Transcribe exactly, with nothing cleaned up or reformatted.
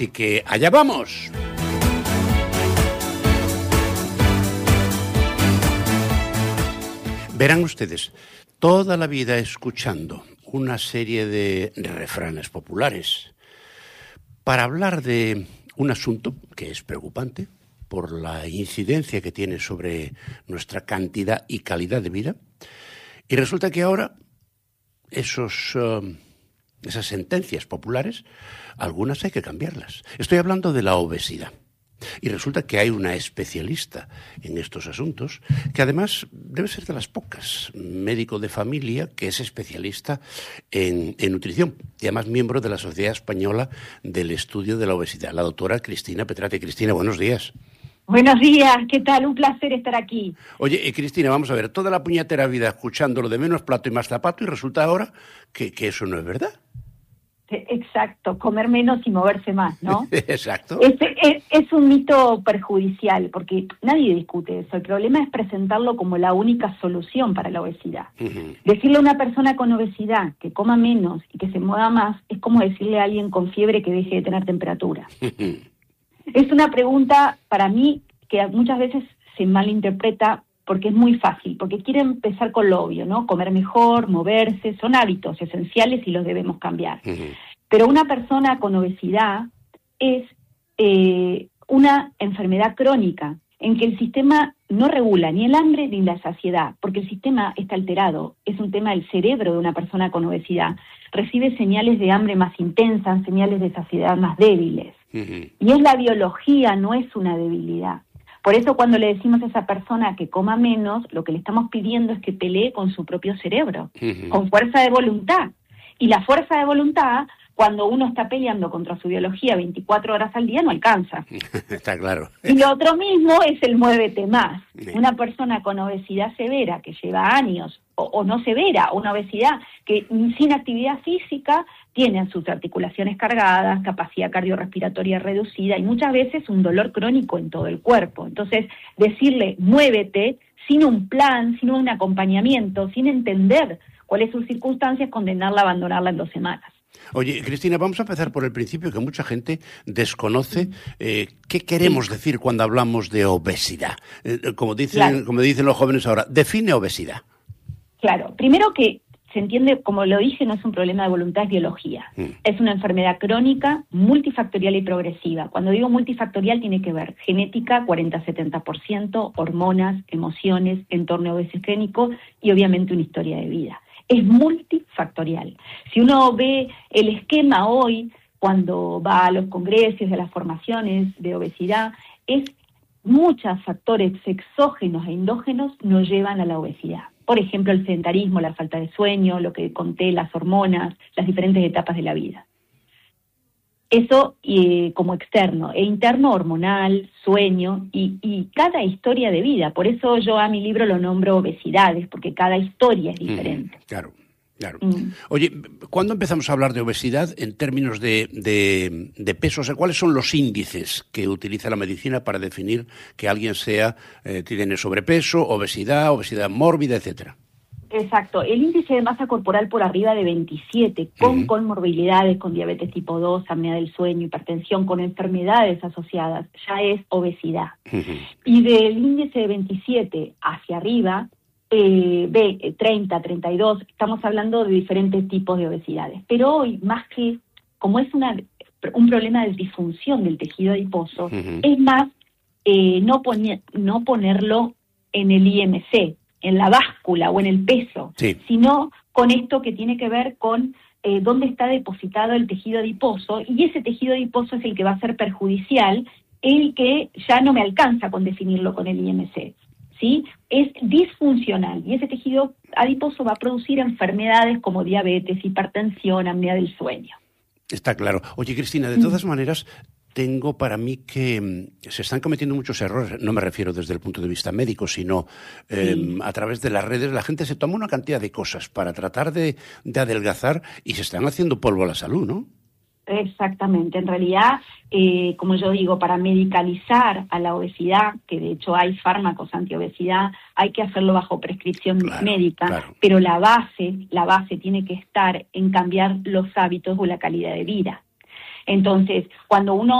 Y que allá vamos. Verán ustedes, toda la vida escuchando una serie de refranes populares para hablar de un asunto que es preocupante por la incidencia que tiene sobre nuestra cantidad y calidad de vida. Y resulta que ahora esos, uh, esas sentencias populares, algunas hay que cambiarlas. Estoy hablando de la obesidad. Y resulta que hay una especialista en estos asuntos, que además debe ser de las pocas, médico de familia, que es especialista en, en nutrición y además miembro de la Sociedad Española del Estudio de la Obesidad, la doctora Cristina Petrate. Cristina, buenos días. Buenos días, ¿qué tal? Un placer estar aquí. Oye, eh, Cristina, vamos a ver, toda la puñetera vida escuchándolo de menos plato y más zapato y resulta ahora que, que eso no es verdad. Exacto, comer menos y moverse más, ¿no? Exacto. Es, es, es un mito perjudicial, porque nadie discute eso. El problema es presentarlo como la única solución para la obesidad. Uh-huh. Decirle a una persona con obesidad que coma menos y que se mueva más es como decirle a alguien con fiebre que deje de tener temperatura. Uh-huh. Es una pregunta, para mí, que muchas veces se malinterpreta porque es muy fácil, porque quiere empezar con lo obvio, ¿no? Comer mejor, moverse, son hábitos esenciales y los debemos cambiar. Uh-huh. Pero una persona con obesidad es eh, una enfermedad crónica en que el sistema no regula ni el hambre ni la saciedad, porque el sistema está alterado. Es un tema del cerebro de una persona con obesidad. Recibe señales de hambre más intensas, señales de saciedad más débiles. Uh-huh. Y es la biología, no es una debilidad. Por eso cuando le decimos a esa persona que coma menos, lo que le estamos pidiendo es que pelee con su propio cerebro, uh-huh. con fuerza de voluntad. Y la fuerza de voluntad, cuando uno está peleando contra su biología veinticuatro horas al día, no alcanza. Está claro. Y lo otro mismo es el muévete más. Sí. Una persona con obesidad severa, que lleva años, o, o no severa, una obesidad que sin actividad física tiene sus articulaciones cargadas, capacidad cardiorrespiratoria reducida y muchas veces un dolor crónico en todo el cuerpo. Entonces, decirle muévete sin un plan, sin un acompañamiento, sin entender cuáles son sus circunstancias, condenarla a abandonarla en dos semanas. Oye, Cristina, vamos a empezar por el principio, que mucha gente desconoce eh, qué queremos sí. decir cuando hablamos de obesidad. Eh, como dicen, claro. como dicen los jóvenes ahora, define obesidad. Claro, primero que se entiende, como lo dije, no es un problema de voluntad, es biología. Mm. Es una enfermedad crónica, multifactorial y progresiva. Cuando digo multifactorial tiene que ver genética, cuarenta a setenta por ciento, hormonas, emociones, entorno obesogénico y obviamente una historia de vida. Es multifactorial. Si uno ve el esquema hoy, cuando va a los congresos y a las formaciones de obesidad, es muchos factores exógenos e endógenos nos llevan a la obesidad. Por ejemplo, el sedentarismo, la falta de sueño, lo que conté, las hormonas, las diferentes etapas de la vida. Eso eh, como externo, e interno hormonal, sueño y, y cada historia de vida. Por eso yo a mi libro lo nombro obesidades, porque cada historia es diferente. Mm, claro, claro. Mm. Oye, ¿cuándo empezamos a hablar de obesidad en términos de, de, de peso? O sea, ¿cuáles son los índices que utiliza la medicina para definir que alguien sea eh, tiene sobrepeso, obesidad, obesidad mórbida, etcétera? Exacto, el índice de masa corporal por arriba de veintisiete, con uh-huh. comorbilidades, con diabetes tipo dos, apnea del sueño, hipertensión, con enfermedades asociadas, ya es obesidad. Uh-huh. Y del índice de veintisiete hacia arriba, eh, de treinta, treinta y dos, estamos hablando de diferentes tipos de obesidades. Pero hoy, más que, como es una, un problema de disfunción del tejido adiposo, uh-huh. es más eh, no, pone, no ponerlo en el I M C, en la báscula o en el peso, sí. sino con esto que tiene que ver con eh, dónde está depositado el tejido adiposo, y ese tejido adiposo es el que va a ser perjudicial, el que ya no me alcanza con definirlo con el I M C, ¿sí? Es disfuncional, y ese tejido adiposo va a producir enfermedades como diabetes, hipertensión, apnea del sueño. Está claro. Oye, Cristina, de todas mm. maneras, tengo para mí que se están cometiendo muchos errores, no me refiero desde el punto de vista médico, sino eh, sí. a través de las redes. La gente se toma una cantidad de cosas para tratar de, de adelgazar y se están haciendo polvo a la salud, ¿no? Exactamente. En realidad, eh, como yo digo, para medicalizar a la obesidad, que de hecho hay fármacos antiobesidad, hay que hacerlo bajo prescripción claro, médica, claro. pero la base, la base tiene que estar en cambiar los hábitos o la calidad de vida. Entonces, cuando uno